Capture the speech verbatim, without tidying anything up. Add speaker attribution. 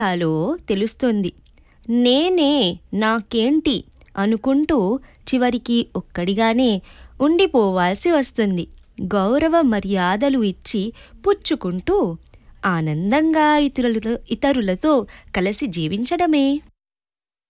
Speaker 1: Hello తెలుస్తుంది. నేనే నాకేంటి అనుకుంటూ చివరికి ఒక్కడిగానే ఉండిపోవాల్సి వస్తుంది. గౌరవ మర్యాదలు ఇచ్చి పుచ్చుకుంటూ ఆనందంగా ఇతరులతో ఇతరులతో కలిసి జీవించడమే